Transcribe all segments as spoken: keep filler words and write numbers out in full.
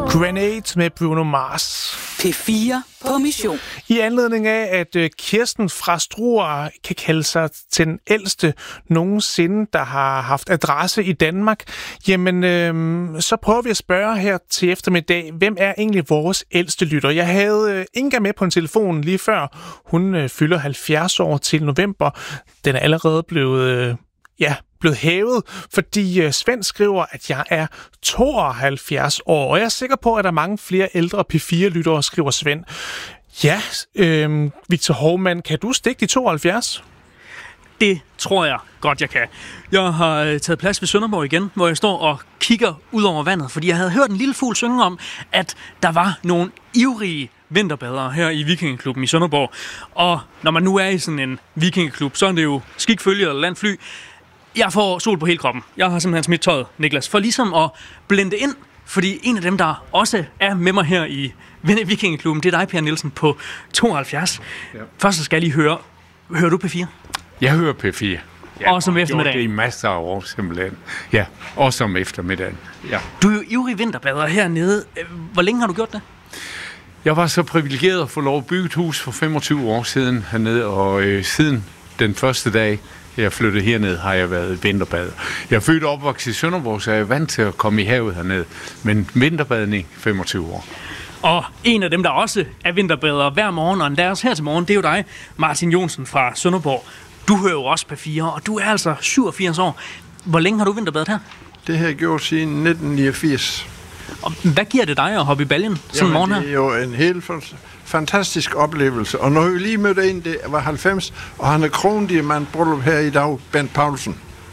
Grenade med Bruno Mars. P fire på mission. I anledning af, at Kirsten fra Struer kan kalde sig til den ældste nogensinde, der har haft adresse i Danmark, jamen øh, så prøver vi at spørge her til eftermiddag, hvem er egentlig vores ældste lytter? Jeg havde øh, Inga med på en telefon lige før. Hun øh, fylder halvfjerds år til november. Den er allerede blevet... Øh, Ja, blevet hævet, fordi uh, Svend skriver, at jeg er tooghalvfjerds år, og jeg er sikker på, at der er mange flere ældre P fire-lyttere, skriver Svend. Ja, øh, Victor Hovmand, kan du stikke de tooghalvfjerds? Det tror jeg godt, jeg kan. Jeg har taget plads ved Sønderborg igen, hvor jeg står og kigger ud over vandet, fordi jeg havde hørt en lille fugl synge om, at der var nogle ivrige vinterbadere her i Vikingeklubben i Sønderborg. Og når man nu er i sådan en vikingeklub, så er det jo skikfølge eller landfly. Jeg får sol på hele kroppen. Jeg har simpelthen smidt tøjet, Niklas, for ligesom at blende ind, fordi en af dem, der også er med mig her i Vikingeklubben, det er dig, Per Nielsen, på tooghalvfjerds. Ja. Først så skal jeg lige høre, hører du P fire? Jeg hører P fire. Ja, også om eftermiddagen? Det er i masser af år, simpelthen. Ja, også om eftermiddagen. Ja. Du er jo ivrig vinterbader hernede. Hvor længe har du gjort det? Jeg var så privilegeret at få lov at bygge et hus for femogtyve år siden hernede, og øh, siden den første dag, jeg flyttede herned, har jeg været vinterbader. Jeg er født og opvokset i Sønderborg, så jeg er vant til at komme i havet hernede. Men vinterbadning femogtyve år. Og en af dem, der også er vinterbader hver morgen, og endda også her til morgen, det er jo dig, Martin Jonsen fra Sønderborg. Du hører jo også P fire, og du er altså syvogfirs år. Hvor længe har du vinterbadet her? Det har jeg gjort siden nitten niogfirs. Og hvad giver det dig at hoppe i baljen sådan en morgen her? Det er jo en helt fantastisk oplevelse. Og når vi lige mødte en, det var halvfems, og han er krondiamant bryllup her i dag, Bent Paulsen.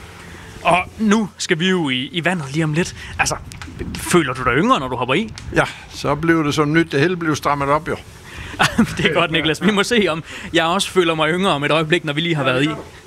Og nu skal vi jo i, i vandet lige om lidt. Altså, føler du dig yngre, når du hopper i? Ja, så blev det som nyt. Det hele blev strammet op, jo. Det er godt, Niklas. Vi må se, om jeg også føler mig yngre om et øjeblik, når vi lige har været i.